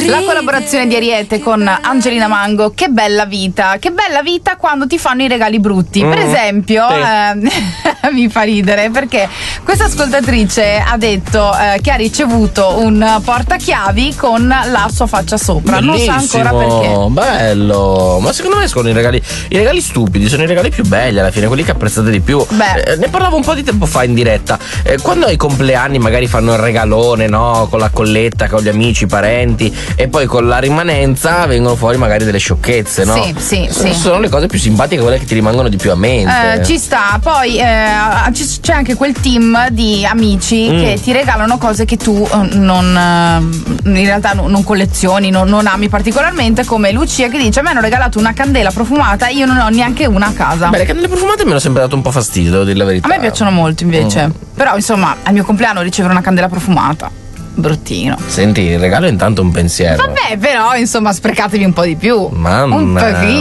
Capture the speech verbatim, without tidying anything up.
La collaborazione di Ariete con Angelina Mango, che bella vita, che bella vita quando ti fanno i regali brutti. Mm. Per esempio, sì. eh, mi fa ridere perché questa ascoltatrice ha detto eh, che ha ricevuto un portachiavi con la sua faccia sopra. Bellissimo, non so ancora perché. Bello, ma secondo me sono i regali, i regali stupidi, sono i regali più belli alla fine, quelli che apprezzate di più. Eh, ne parlavo un po' di tempo fa in diretta. Eh, quando ai compleanni magari fanno il regalone, no? Con la colletta, con gli amici, i parenti, e poi con la rimanenza vengono fuori magari delle sciocchezze, no? Sì, sì, sono, sì. sono le cose più simpatiche, quelle che ti rimangono di più a mente. Eh, ci sta, poi eh, c'è anche quel team di amici mm. che ti regalano cose che tu non in realtà non collezioni, non, non ami particolarmente, come Lucia che dice: a me hanno regalato una candela profumata, io non ho neanche una a casa. Beh, le candele profumate mi hanno sempre dato un po' fastidio, devo dire la verità. A me piacciono molto invece, mm. però insomma al mio compleanno ricevere una candela profumata, bruttino. Senti, il regalo è intanto un pensiero. Vabbè, però insomma sprecatevi un po' di più. Mamma. Un pochino.